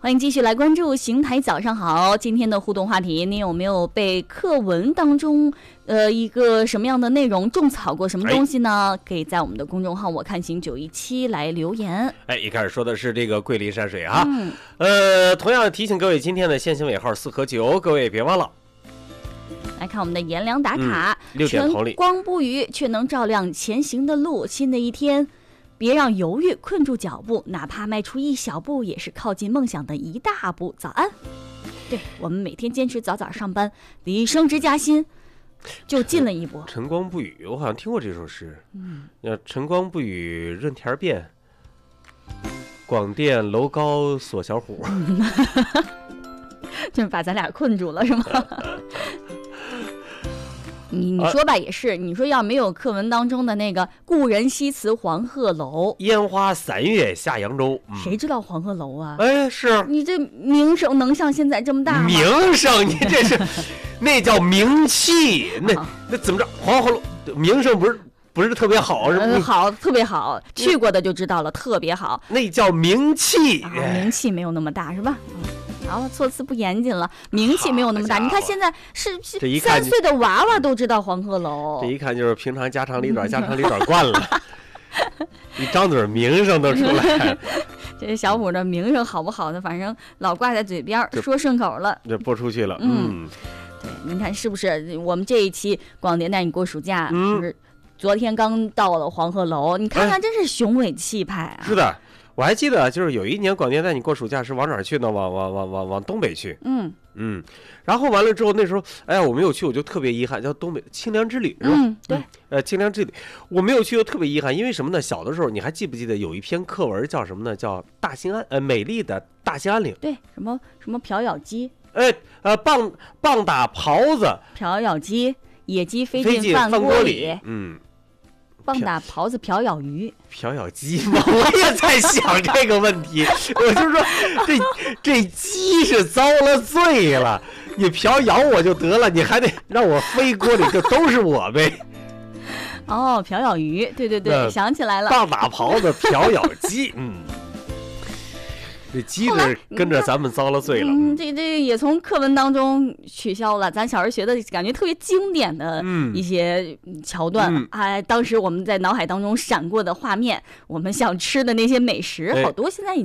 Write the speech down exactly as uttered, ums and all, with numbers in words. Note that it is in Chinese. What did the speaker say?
欢迎继续来关注邢台早上好。今天的互动话题，你有没有被课文当中呃一个什么样的内容种草过什么东西呢？可以在我们的公众号我看行九一七来留言。 哎，一开始说的是这个桂林山水啊， 嗯、 呃，同样提醒各位，今天的限行尾号四和九，各位别忘了。 来看我们的颜良打卡， 嗯、六点同理， 晨光不语却能照亮前行的路。新的一天，别让犹豫困住脚步，哪怕迈出一小步，也是靠近梦想的一大步。早安。对，我们每天坚持早早上班，离升职加薪就近了一步。 晨光不语，我好像听过这首诗。 嗯， 晨光不语润田变，广电楼高锁小虎。 就把咱俩困住了是吗？你你说吧，也是。你说要没有课文当中的那个“故人西辞黄鹤楼， 烟花三月下扬州”， 嗯、谁知道黄鹤楼啊？ 哎，是你这名声能像现在这么大吗？ 名声，你这是那叫名气，那那怎么着？黄鹤楼名声不是不是特别好，是、 呃、好，特别好，去过的就知道了，特别好。 那叫名气、 啊，名气没有那么大，是吧？好，措辞不严谨了，名气没有那么大。你看现在是是三岁的娃娃都知道黄鹤楼， 这一看就是平常家长里短家长里短惯了，一张嘴名声都出来了。 这小虎的名声好不好的，反正老挂在嘴边，说顺口了， 这播出去了。 嗯，嗯对，您看是不是？我们这一期广电带你过暑假，嗯、是不是昨天刚到了黄鹤楼？你看看，真是雄伟气派啊！ 是的。我还记得，就是有一年广电带你过暑假是往哪儿去呢？往往往往往东北去。 嗯嗯，然后完了之后，那时候哎呀我没有去，我就特别遗憾，叫东北清凉之旅是吧？ 嗯，对， 呃清凉之旅，我没有去又特别遗憾，因为什么呢？小的时候你还记不记得有一篇课文叫什么呢？叫大兴安呃美丽的大兴安岭。 对，什么什么瓢舀鸡， 哎呃棒棒打狍子， 瓢舀鸡，野鸡飞进进饭锅里， 嗯。 棒打狍子瓢舀鱼， 瓢舀鸡吗？我也在想这个问题。我就说，这这鸡是遭了罪了。你瓢舀我就得了，你还得让我飞锅里，就都是我呗。 哦，瓢舀鱼，对对对，想起来了。 棒打狍子，瓢舀鸡，嗯。这鸡是跟着咱们遭了罪了， 嗯，这这也从课文当中取消了。咱小时候学的感觉特别经典的一些桥段， 嗯、 哎，当时我们在脑海当中闪过的画面，我们想吃的那些美食， 哎、 好多现在已经。